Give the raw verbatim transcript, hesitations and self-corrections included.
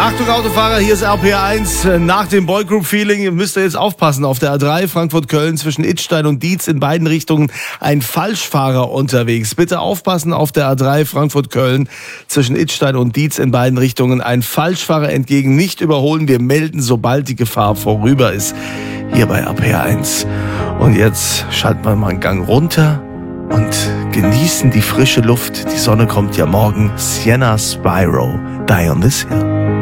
Achtung Autofahrer, hier ist R P R eins. Nach dem Boygroup-Feeling müsst ihr jetzt aufpassen. Auf der A drei Frankfurt-Köln zwischen Idstein und Dietz in beiden Richtungen ein Falschfahrer unterwegs. Bitte aufpassen, auf der A drei Frankfurt-Köln zwischen Idstein und Dietz in beiden Richtungen ein Falschfahrer entgegen. Nicht überholen, wir melden, sobald die Gefahr vorüber ist. Hier bei R P R eins. Und jetzt schalten wir mal einen Gang runter und genießen die frische Luft. Die Sonne kommt ja morgen. Sienna Spyro, Die on this Hill.